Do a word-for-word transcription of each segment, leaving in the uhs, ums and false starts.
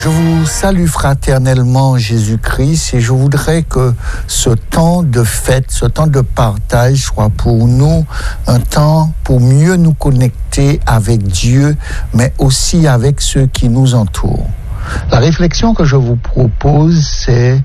Je vous salue fraternellement Jésus-Christ et je voudrais que ce temps de fête, ce temps de partage soit pour nous un temps pour mieux nous connecter avec Dieu, mais aussi avec ceux qui nous entourent. La réflexion que je vous propose, c'est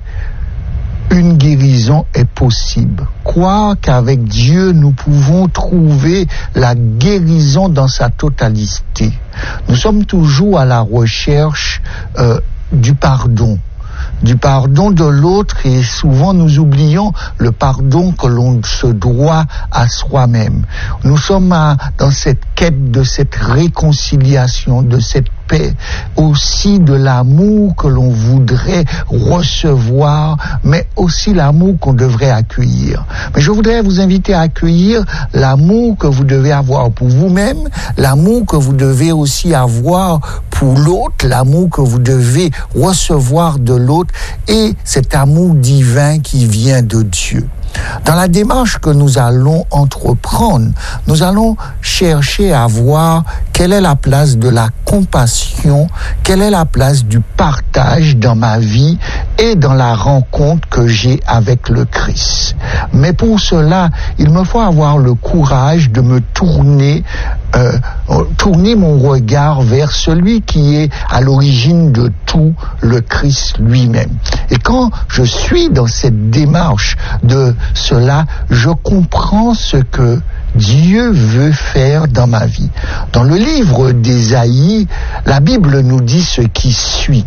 une guérison est possible. Croire qu'avec Dieu, nous pouvons trouver la guérison dans sa totalité. Nous sommes toujours à la recherche euh, du pardon. du pardon de l'autre et souvent nous oublions le pardon que l'on se doit à soi-même. Nous sommes à, dans cette quête de cette réconciliation, de cette paix, aussi de l'amour que l'on voudrait recevoir, mais aussi l'amour qu'on devrait accueillir. Mais je voudrais vous inviter à accueillir l'amour que vous devez avoir pour vous-même, l'amour que vous devez aussi avoir pour l'autre, l'amour que vous devez recevoir de l'autre, et cet amour divin qui vient de Dieu. Dans la démarche que nous allons entreprendre, nous allons chercher à voir quelle est la place de la compassion, quelle est la place du partage dans ma vie et dans la rencontre que j'ai avec le Christ. Mais pour cela, il me faut avoir le courage de me tourner, euh, tourner mon regard vers celui qui est à l'origine de tout, le Christ lui-même. Et quand je suis dans cette démarche de cela, je comprends ce que Dieu veut faire dans ma vie. Dans le livre d'Ésaïe, la Bible nous dit ce qui suit.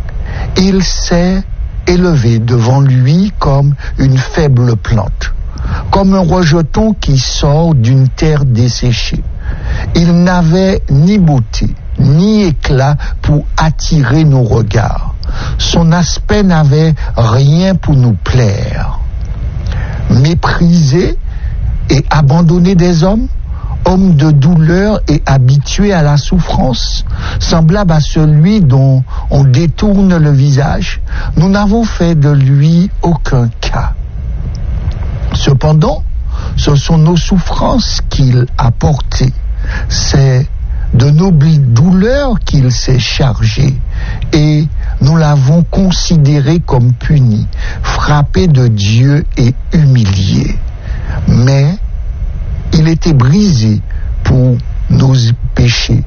Il s'est élevé devant lui comme une faible plante, comme un rejeton qui sort d'une terre desséchée. Il n'avait ni beauté, ni éclat pour attirer nos regards. Son aspect n'avait rien pour nous plaire. Méprisé et abandonné des hommes, homme de douleur et habitué à la souffrance, semblable à celui dont on détourne le visage, nous n'avons fait de lui aucun cas. Cependant, ce sont nos souffrances qu'il a portées, c'est de nos douleurs qu'il s'est chargé, et nous l'avons considéré comme puni, frappé de Dieu et humilié. Mais il était brisé pour nos péchés,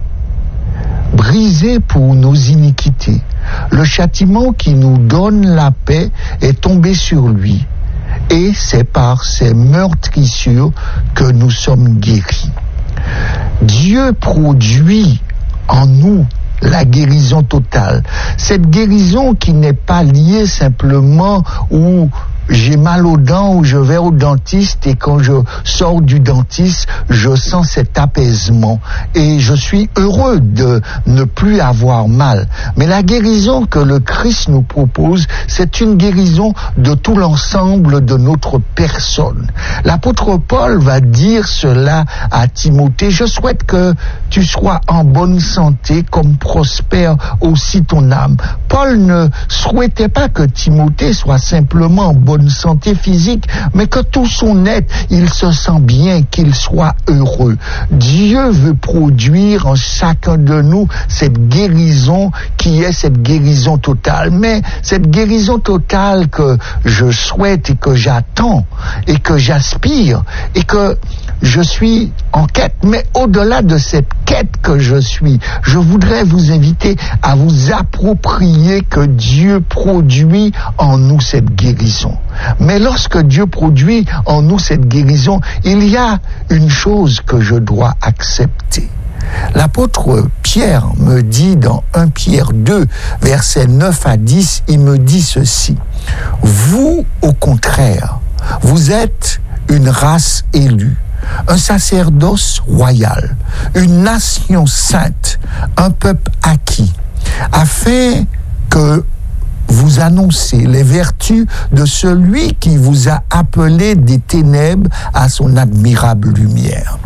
brisé pour nos iniquités. Le châtiment qui nous donne la paix est tombé sur lui, et c'est par ses meurtrissures que nous sommes guéris. Dieu produit en nous la guérison totale. Cette guérison qui n'est pas liée simplement où j'ai mal aux dents ou je vais au dentiste et quand je sors du dentiste, je sens cet apaisement et je suis heureux de ne plus avoir mal. Mais la guérison que le Christ nous propose, c'est une guérison de tout l'ensemble de notre personne. L'apôtre Paul va dire cela à Timothée: je souhaite que tu sois en bonne santé comme prospère aussi ton âme. Paul ne souhaitait pas que Timothée soit simplement en bonne santé physique, mais que tout son être, il se sent bien, qu'il soit heureux. Dieu veut produire en chacun de nous cette guérison qui est cette guérison totale. Mais cette guérison totale que je souhaite et que j'attends et que j'aspire et que je suis en quête, mais au-delà de cette quête que je suis, je voudrais vous inviter à vous approprier que Dieu produit en nous cette guérison. Mais lorsque Dieu produit en nous cette guérison, il y a une chose que je dois accepter. L'apôtre Pierre me dit dans premier Pierre deux, versets neuf à dix, il me dit ceci: vous, au contraire, vous êtes une race élue, un sacerdoce royal, une nation sainte, un peuple acquis, afin que vous annoncez les vertus de celui qui vous a appelé des ténèbres à son admirable lumière.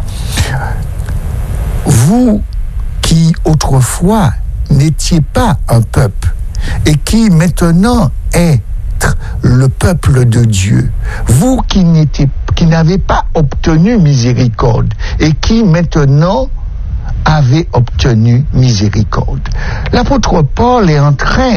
Vous qui autrefois n'étiez pas un peuple et qui maintenant êtes le peuple de Dieu, vous qui n'étiez, qui n'avez pas obtenu miséricorde et qui maintenant avait obtenu miséricorde. L'apôtre Paul est en train